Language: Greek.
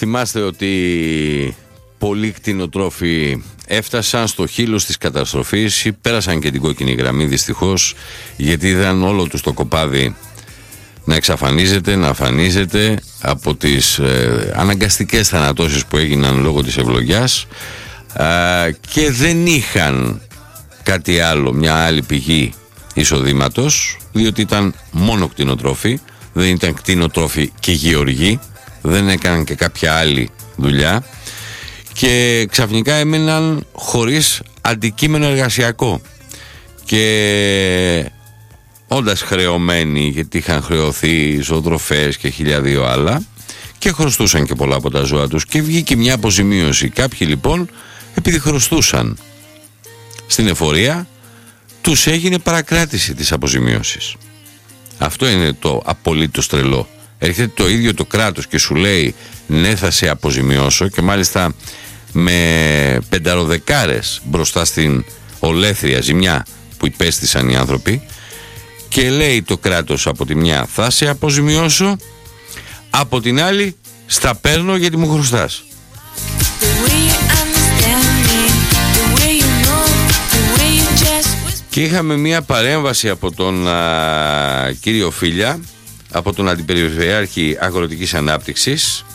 Θυμάστε ότι πολλοί κτηνοτρόφοι έφτασαν στο χείλος της καταστροφής ή πέρασαν και την κόκκινη γραμμή δυστυχώς, γιατί είδαν όλο τους το κοπάδι να εξαφανίζεται, να αφανίζεται από τις αναγκαστικές θανατώσεις που έγιναν λόγω της ευλογιάς, και δεν είχαν κάτι άλλο, μια άλλη πηγή εισοδήματος, διότι ήταν μόνο κτηνοτρόφοι, δεν ήταν κτηνοτρόφοι και γεωργοί, δεν έκαναν και κάποια άλλη δουλειά και ξαφνικά έμειναν χωρίς αντικείμενο εργασιακό και όντας χρεωμένοι, γιατί είχαν χρεωθεί ζωοτροφές και 1002 άλλα και χρωστούσαν και πολλά από τα ζώα τους, και βγήκε μια αποζημίωση. Κάποιοι λοιπόν, επειδή χρωστούσαν στην εφορία, τους έγινε παρακράτηση της αποζημίωσης. Αυτό είναι το απολύτως τρελό. Έρχεται το ίδιο το κράτος και σου λέει ναι, θα σε αποζημιώσω, και μάλιστα με πενταροδεκάρες μπροστά στην ολέθρια ζημιά που υπέστησαν οι άνθρωποι, και λέει το κράτος από τη μια θα σε αποζημιώσω, από την άλλη στα παίρνω γιατί μου χρωστάς. Και είχαμε μια παρέμβαση από τον κύριο Φίλια, από τον Αντιπεριφερειάρχη Αγροτικής Ανάπτυξης,